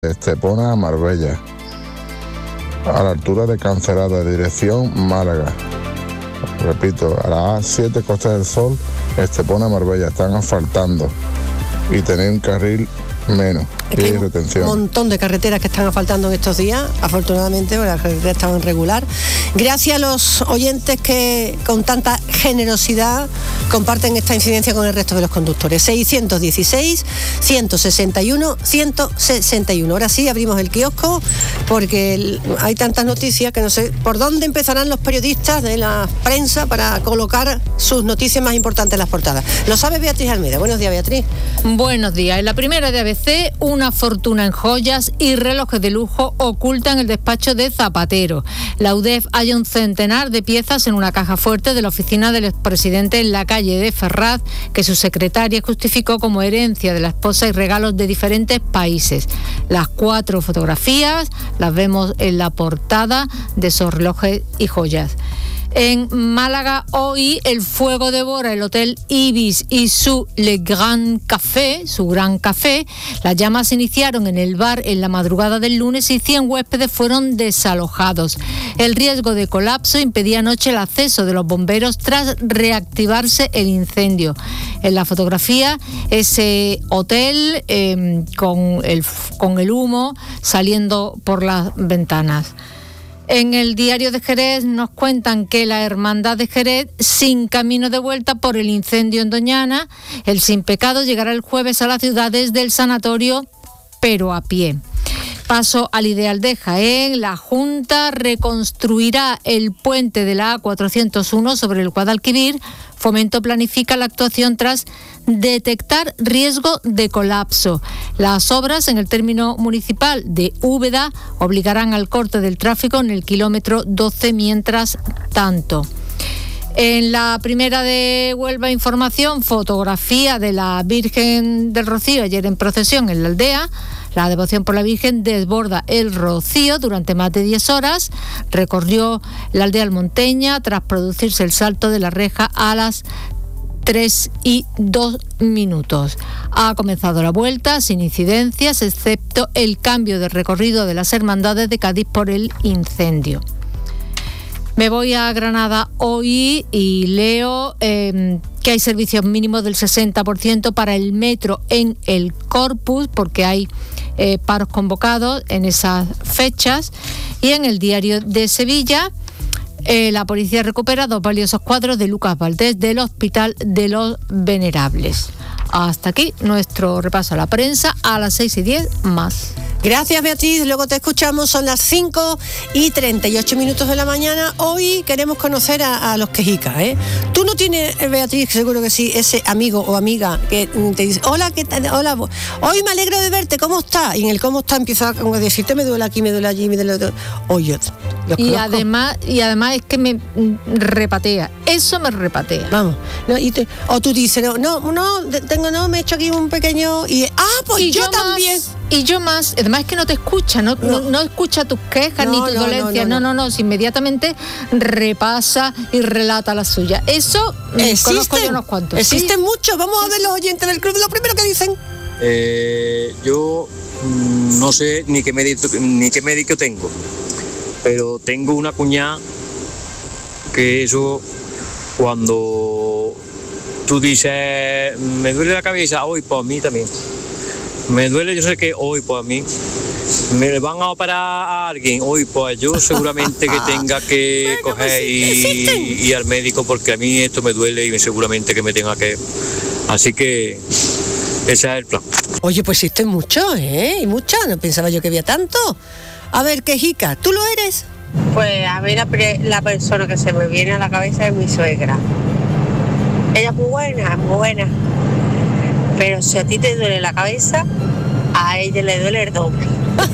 Estepona a Marbella, a la altura de Cancelada, dirección Málaga. Repito, a las A7 Costa del Sol, Estepona a Marbella, están asfaltando y tenéis un carril menos. Es que hay un montón de carreteras que están asfaltando en estos días, afortunadamente, porque las carreteras estaban regular. Gracias a los oyentes que con tanta generosidad comparten esta incidencia con el resto de los conductores. 616-161-161. Ahora sí, abrimos el kiosco, porque hay tantas noticias que no sé por dónde empezarán los periodistas de la prensa para colocar sus noticias más importantes en las portadas. Lo sabe Beatriz Almeida. Buenos días, Beatriz. Buenos días. En la primera de ABC, una fortuna en joyas y relojes de lujo oculta en el despacho de Zapatero. La UDEF halla un centenar de piezas en una caja fuerte de la oficina del expresidente en la calle de Ferraz, que su secretaria justificó como herencia de la esposa y regalos de diferentes países. Las 4 fotografías las vemos en la portada de esos relojes y joyas. En Málaga hoy el fuego devora el Hotel Ibis y su Le Grand Café, su gran café. Las llamas se iniciaron en el bar en la madrugada del lunes y 100 huéspedes fueron desalojados. El riesgo de colapso impedía anoche el acceso de los bomberos tras reactivarse el incendio. En la fotografía, ese hotel con el humo saliendo por las ventanas. En el diario de Jerez nos cuentan que la Hermandad de Jerez, sin camino de vuelta por el incendio en Doñana, el Sin Pecado llegará el jueves a la ciudad desde el sanatorio, pero a pie. Paso al Ideal de Jaén. La Junta reconstruirá el puente de la A401 sobre el Guadalquivir. Fomento planifica la actuación tras detectar riesgo de colapso. Las obras en el término municipal de Úbeda obligarán al corte del tráfico en el kilómetro 12 mientras tanto. En la primera de Huelva Información, fotografía de la Virgen del Rocío ayer en procesión en la aldea. La devoción por la Virgen desborda el Rocío durante más de 10 horas. Recorrió la aldea almonteña tras producirse el salto de la reja a las 3:02. Ha comenzado la vuelta sin incidencias, excepto el cambio de recorrido de las hermandades de Cádiz por el incendio. Me voy a Granada hoy y leo que hay servicios mínimos del 60% para el metro en el Corpus, porque hay paros convocados en esas fechas. Y en el diario de Sevilla, la policía recupera 2 valiosos cuadros de Lucas Valdés del Hospital de los Venerables. Hasta aquí nuestro repaso a la prensa. A las 6:10 más. Gracias, Beatriz. Luego te escuchamos. Son las 5:38 de la mañana. Hoy queremos conocer a los quejicas, ¿eh? Tú no tienes, Beatriz, seguro que sí, ese amigo o amiga que te dice, hola, ¿qué tal? Hola, hoy me alegro de verte, ¿cómo estás? Y en el cómo está empieza a decirte, me duele aquí, me duele allí, me duele otro. Oye, y además es que me repatea. Eso me repatea. Vamos. No, o tú dices, me he hecho aquí un pequeño pues y yo también. Y yo más, además es que no te escucha, no escucha tus quejas ni tus dolencias, no, inmediatamente repasa y relata la suya. Eso conozco yo unos cuantos. Existen muchos, vamos a ver los oyentes del club, lo primero que dicen. Yo no sé ni qué médico tengo, pero tengo una cuñada que eso, cuando tú dices, me duele la cabeza, hoy pues a mí también. Me duele, yo sé que hoy pues a mí me van a operar a alguien, hoy pues yo seguramente que tenga que coger y al médico, porque a mí esto me duele y seguramente que me tenga que... Así que ese es el plan. Oye, pues existen muchos, y muchas, no pensaba yo que había tanto. A ver, quejica, ¿tú lo eres? Pues a mí la persona que se me viene a la cabeza es mi suegra. Ella es muy buena. Pero si a ti te duele la cabeza, a ella le duele el doble.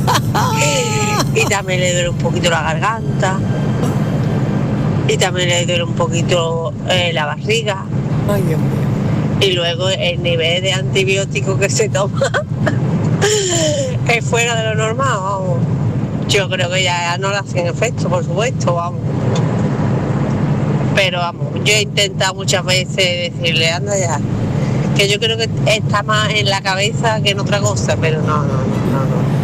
Y también le duele un poquito la garganta. Y también le duele un poquito la barriga. Ay, Dios mío. Y luego el nivel de antibióticos que se toma es fuera de lo normal, vamos. Yo creo que ya no le hacen efecto, por supuesto, vamos. Pero vamos, yo he intentado muchas veces decirle, anda ya, que yo creo que está más en la cabeza que en otra cosa, pero no.